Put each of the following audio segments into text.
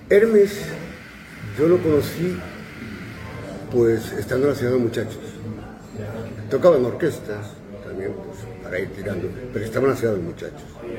Hermes, yo lo conocí pues estando en la Ciudad de Muchachos. Tocaba en orquestas también, pues, para ir tirando, pero estaba en la Ciudad de Muchachos.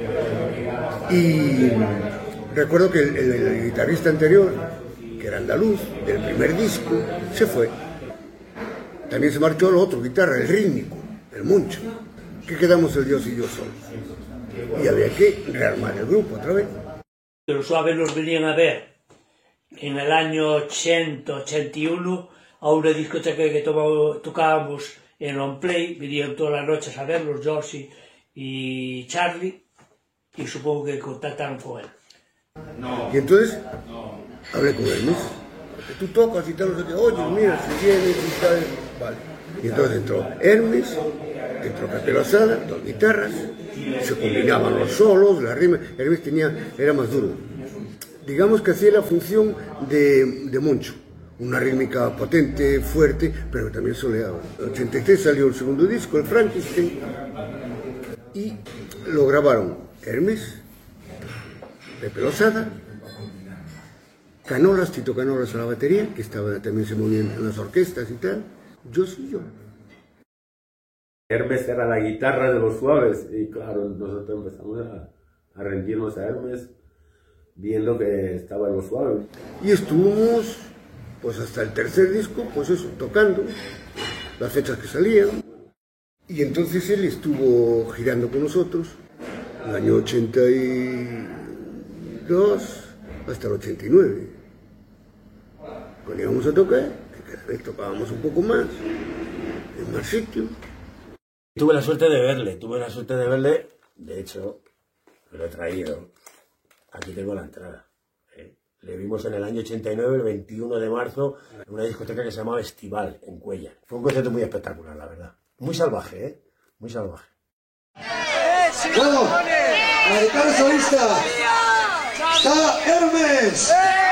Y recuerdo que el guitarrista anterior, que era andaluz, del primer disco, se fue. También se marchó el otro guitarra, el rítmico, el Moncho. Que quedamos el Dios y yo solos. Y había que rearmar el grupo otra vez. Los Suaves los venían a ver en el año 80, 81, a una discoteca que tocábamos en On Play. Venían todas las noches a verlos, Josie y Charlie, y supongo que contactaron con él. Y entonces hablé con Hermes, que tú tocas y tal, no sé qué, oye, mira, si vienes y tal, vale. Y entonces entró Hermes, entró Pepe Lozada, dos guitarras, se combinaban los solos, la rima. Hermes era más duro. Digamos que hacía la función de Moncho, una rítmica potente, fuerte, pero también soleaba. En el 83 salió el segundo disco, el Frankenstein, y lo grabaron Hermes, Pepe Lozada, Canolas, Tito Canolas a la batería, que también se movía en las orquestas y tal, yo sí yo. Hermes era la guitarra de los Suaves y claro, nosotros empezamos a rendirnos a Hermes viendo que estaba en los Suaves. Y estuvimos pues hasta el tercer disco, pues eso, tocando las fechas que salían. Y entonces él estuvo girando con nosotros el año 82 hasta el 89. Cuando íbamos a tocar, cada vez tocábamos un poco más, en más sitios. Tuve la suerte de verle, de hecho, me lo he traído. Aquí tengo la entrada. Le vimos en el año 89, el 21 de marzo, en una discoteca que se llamaba Estival, en Cuéllar. Fue un concierto muy espectacular, la verdad. Muy salvaje, muy salvaje. Bueno, la guitarra solista está Hermes.